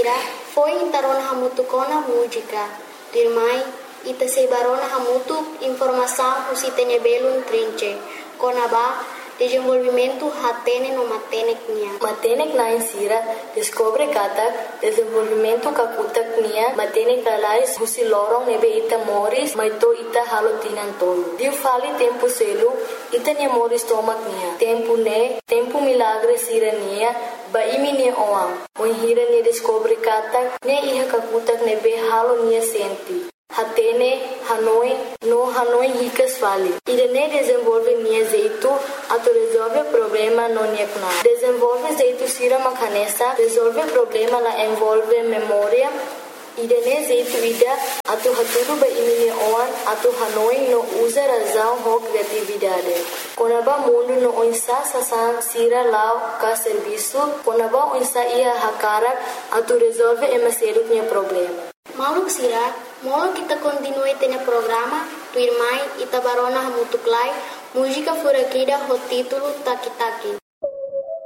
sira foi intarona hamutu kona música. Dirmai ita sebarona hamutu informação usitenya belum trinche. Kona ba desenvolvimento hatene no matenek nia. Matenek na insira descobre kata desenvolvimento kakutak nia matenek lalais husi lorong nebe ita moris maito ita halotinan tolo. Diu fali tempo selu ita nia moris tomak nia. Tempo milagre sira nia ba imi nia oang. Hira nia descobre kata nia iha kakutak nebe halo nia senti. Hatene, Hanoi ricas fali. Irene desenvolve nia jeito, ato resolve problema no nia kuna. Desenvolve jeito sira makanesa, resolve problema la envolve memória. Irene jeito ida, ato haturu ba imini oan, ato Hanoi no usa razão ho criatividade. Konaba mundo no onsa sasan sira lao ka serviço, konaba onsa ia hakarak, ato resolve emaselu nia problema. Maluk sira, molo kita continue tenya programa, tu irmai ita barona hamutuklai, música furakida ho título Taki Taki.